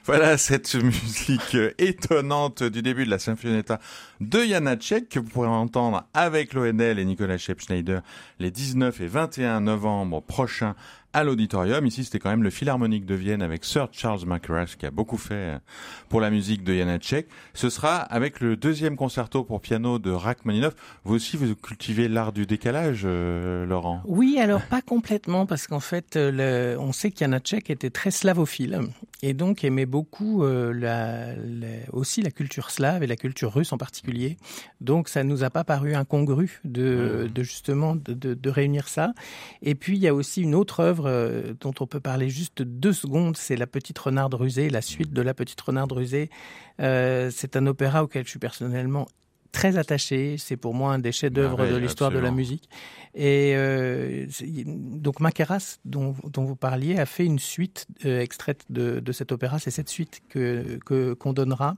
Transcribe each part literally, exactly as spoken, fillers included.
Voilà cette musique étonnante du début de la Sinfonietta de Janacek que vous pourrez entendre avec l'O N L et Nicolas Scheib-Schneider les dix-neuf et vingt et un novembre prochains à l'Auditorium. Ici, c'était quand même le Philharmonique de Vienne avec Sir Charles Mackerras qui a beaucoup fait pour la musique de Janacek. Ce sera avec le deuxième concerto pour piano de Rachmaninoff. Vous aussi, vous cultivez l'art du décalage, euh, Laurent? Oui, alors pas complètement, parce qu'en fait, le, on sait que Janacek était très slavophile et donc aimait beaucoup euh, la, la, aussi la culture slave et la culture russe en particulier. Donc ça nous a pas paru incongru de, de justement de, de, de réunir ça. Et puis il y a aussi une autre œuvre euh, dont on peut parler juste deux secondes, c'est La Petite Renarde rusée, la suite de La Petite Renarde rusée. Euh, c'est un opéra auquel je suis personnellement très attaché. C'est pour moi un des chefs-d'œuvre ah oui, de l'histoire absolument. de la musique. Et euh, donc Mackerras, dont, dont vous parliez, a fait une suite euh, extraite de, de cet opéra. C'est cette suite que, que qu'on donnera.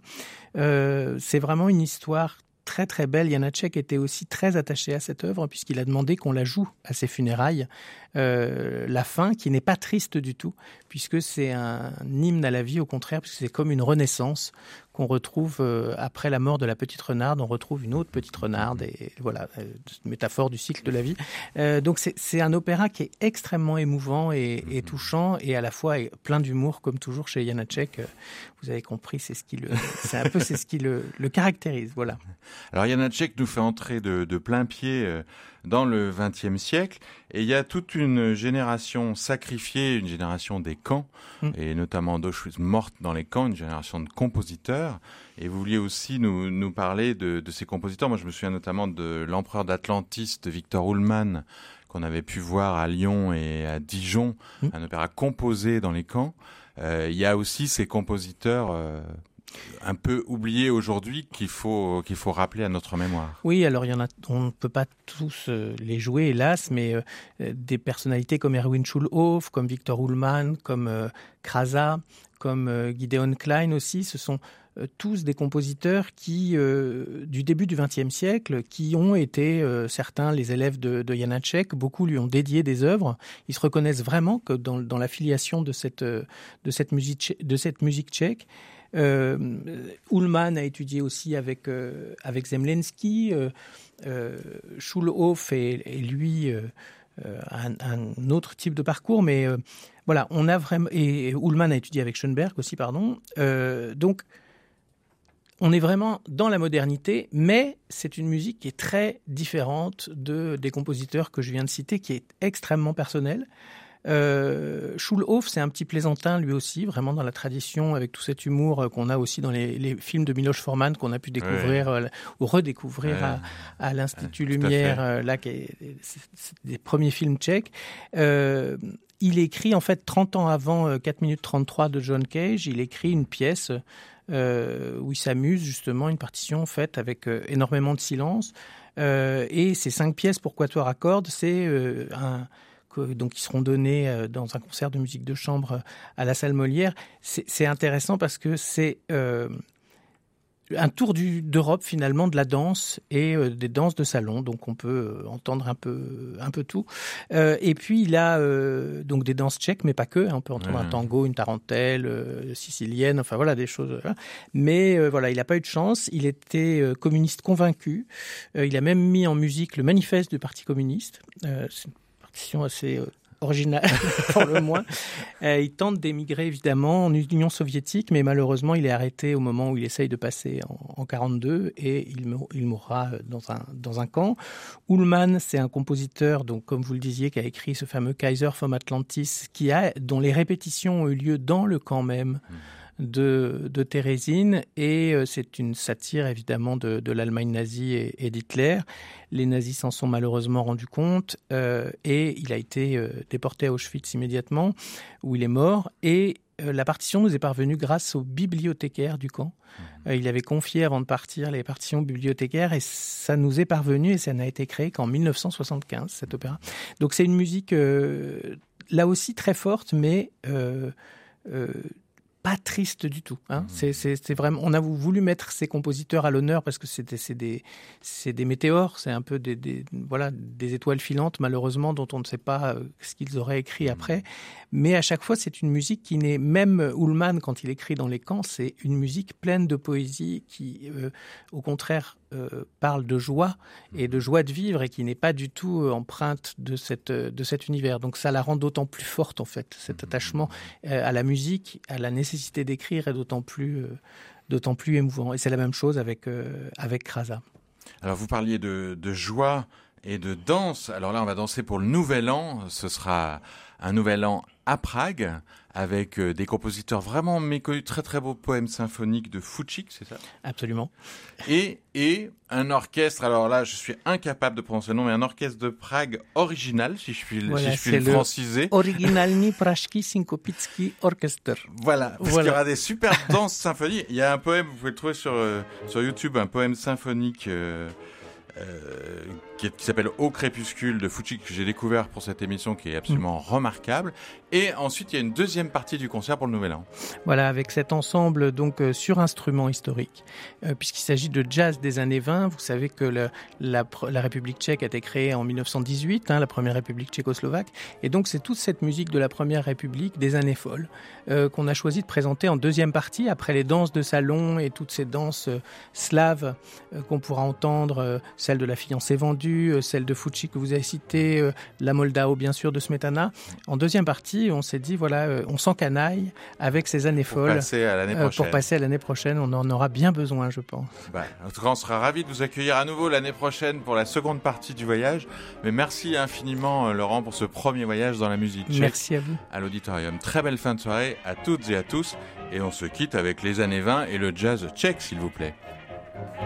Euh, c'est vraiment une histoire très très belle. Janacek était aussi très attaché à cette œuvre puisqu'il a demandé qu'on la joue à ses funérailles. Euh, la fin, qui n'est pas triste du tout, puisque c'est un hymne à la vie, au contraire, puisque c'est comme une renaissance qu'on retrouve euh, après la mort de la petite renarde, on retrouve une autre petite renarde, et voilà, euh, métaphore du cycle de la vie. Euh, donc c'est, c'est un opéra qui est extrêmement émouvant et, et touchant, et à la fois plein d'humour, comme toujours chez Janacek. Vous avez compris, c'est ce qui le, c'est un peu c'est ce qui le, le caractérise, voilà. Alors Janacek nous fait entrer de, de plein pied euh, dans le vingtième siècle, et il y a toute une génération sacrifiée, une génération des camps, mmh. et notamment d'Auschwitz morte dans les camps, une génération de compositeurs. Et vous vouliez aussi nous, nous parler de, de ces compositeurs. Moi, je me souviens notamment de l'Empereur d'Atlantis de Victor Ullmann, qu'on avait pu voir à Lyon et à Dijon, mmh. un opéra composé dans les camps. Euh, il y a aussi ces compositeurs euh, un peu oubliés aujourd'hui qu'il faut qu'il faut rappeler à notre mémoire. Oui, alors il y en a, on ne peut pas tous euh, les jouer, hélas, mais euh, des personnalités comme Erwin Schulhoff, comme Victor Ullmann, comme euh, Krasa, comme euh, Gideon Klein aussi, ce sont euh, tous des compositeurs qui, euh, du début du vingtième siècle, qui ont été euh, certains les élèves de, de Janacek. Beaucoup lui ont dédié des œuvres. Ils se reconnaissent vraiment que dans, dans la filiation de cette de cette musique de cette musique tchèque. Euh, Ullmann a étudié aussi avec euh, avec Zemlinsky. Euh, euh, Schulhoff et, et lui euh, un, un autre type de parcours, mais euh, voilà, on a vraiment et, et Ullmann a étudié avec Schoenberg aussi, pardon. Euh, donc on est vraiment dans la modernité, mais c'est une musique qui est très différente de des compositeurs que je viens de citer, qui est extrêmement personnelle. Euh, Schulhoff, c'est un petit plaisantin lui aussi, vraiment dans la tradition, avec tout cet humour qu'on a aussi dans les, les films de Miloš Forman qu'on a pu découvrir ouais. euh, ou redécouvrir ouais. à, à l'Institut ouais, Lumière, euh, là, qui est, c'est, c'est des premiers films tchèques. Euh, il écrit en fait trente ans avant euh, quatre minutes trente-trois de John Cage, il écrit une pièce euh, où il s'amuse justement, une partition faite avec euh, énormément de silence. Euh, et ces cinq pièces pour quatuor à cordes, c'est euh, un donc qui seront donnés dans un concert de musique de chambre à la salle Molière. C'est, c'est intéressant parce que c'est euh, un tour du, d'Europe finalement de la danse et euh, des danses de salon, donc on peut euh, entendre un peu un peu tout. Euh, et puis il a euh, donc des danses tchèques, mais pas que. Hein, on peut entendre mmh. un tango, une tarentelle euh, sicilienne, enfin voilà des choses. Voilà. Mais euh, voilà, il n'a pas eu de chance. Il était euh, communiste convaincu. Euh, il a même mis en musique le manifeste du Parti communiste. Euh, c'est assez originale pour le moins. Euh, il tente d'émigrer évidemment en Union soviétique, mais malheureusement il est arrêté au moment où il essaye de passer en, en quarante-deux et il, mour, il mourra dans un, dans un camp. Ullmann, c'est un compositeur, donc comme vous le disiez, qui a écrit ce fameux Kaiser vom Atlantis, qui a, dont les répétitions ont eu lieu dans le camp même. Mmh. De, de Térésine, et euh, c'est une satire évidemment de, de l'Allemagne nazie et, et d'Hitler. Les nazis s'en sont malheureusement rendus compte euh, et il a été euh, déporté à Auschwitz immédiatement, où il est mort, et euh, la partition nous est parvenue grâce au bibliothécaire du camp. Mmh. Euh, il avait confié avant de partir les partitions bibliothécaires et ça nous est parvenu, et ça n'a été créé qu'en dix-neuf cent soixante-quinze, cet opéra. Donc c'est une musique euh, là aussi très forte, mais euh, euh, pas triste du tout. Hein. Mmh. C'est, c'est, c'est vraiment, on a voulu mettre ces compositeurs à l'honneur parce que c'est, c'est, des, c'est des météores, c'est un peu des, des, voilà, des étoiles filantes, malheureusement, dont on ne sait pas ce qu'ils auraient écrit mmh. après. Mais à chaque fois, c'est une musique qui n'est, même Ullmann, quand il écrit dans les camps, c'est une musique pleine de poésie qui, euh, au contraire, euh, parle de joie et de joie de vivre et qui n'est pas du tout euh, empreinte de, cette, de cet univers. Donc ça la rend d'autant plus forte, en fait. Cet attachement euh, à la musique, à la nécessité d'écrire est d'autant plus, euh, d'autant plus émouvant. Et c'est la même chose avec, euh, avec Krasa. Alors vous parliez de, de joie et de danse. Alors là, on va danser pour le Nouvel An. Ce sera un Nouvel An à Prague, avec des compositeurs vraiment méconnus, très très beaux poèmes symphoniques de Fučík, c'est ça ? Absolument. Et, et un orchestre, alors là je suis incapable de prononcer le nom, mais un orchestre de Prague original, si je puis, voilà, si je puis le franciser. Originalny Pražský synkopicki orchestre. Voilà, parce voilà. qu'il y aura des super danses symphoniques. Il y a un poème, vous pouvez le trouver sur, euh, sur YouTube, un poème symphonique... Euh, Euh, qui, qui s'appelle Au crépuscule de Fučík, que j'ai découvert pour cette émission, qui est absolument mmh. remarquable. Et ensuite, il y a une deuxième partie du concert pour le Nouvel An. Voilà, avec cet ensemble donc euh, sur instruments historiques, euh, puisqu'il s'agit de jazz des années vingt. Vous savez que le, la, la République tchèque a été créée en mille neuf cent dix-huit, hein, la première République tchécoslovaque. Et donc, c'est toute cette musique de la première République des années folles euh, qu'on a choisi de présenter en deuxième partie, après les danses de salon et toutes ces danses euh, slaves euh, qu'on pourra entendre, euh, celle de la fiancée vendue, euh, celle de Fučík que vous avez citée, euh, la Moldao bien sûr de Smetana. En deuxième partie, on s'est dit, voilà, euh, on s'encanaille avec ces années pour folles. Passer à l'année prochaine. Euh, pour passer à l'année prochaine. On en aura bien besoin, je pense. Bah, en tout cas, on sera ravis de vous accueillir à nouveau l'année prochaine pour la seconde partie du voyage. Mais merci infiniment, Laurent, pour ce premier voyage dans la musique tchèque. Merci à vous. À l'auditorium. Très belle fin de soirée à toutes et à tous. Et on se quitte avec les années vingt et le jazz tchèque, s'il vous plaît.